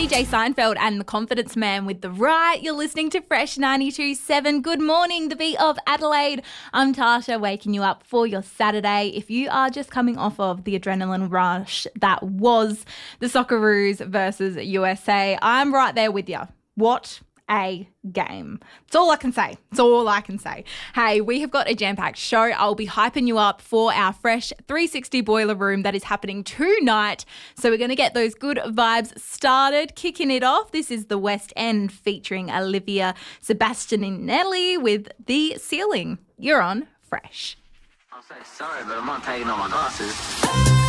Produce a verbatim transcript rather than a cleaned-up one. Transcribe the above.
J Seinfeld and the Confidence Man with The Right. You're listening to Fresh ninety-two point seven. Good morning, the beat of Adelaide. I'm Tasha, waking you up for your Saturday. If you are just coming off of the adrenaline rush that was the Socceroos versus U S A, I'm right there with you. What a game. It's all I can say. It's all I can say. Hey, we have got a jam-packed show. I'll be hyping you up for our Fresh three sixty Boiler Room that is happening tonight. So we're going to get those good vibes started. Kicking it off, this is the West End featuring Olivia Sebastianelli with The Ceiling. You're on Fresh. I'll say sorry, but I'm not taking off my glasses.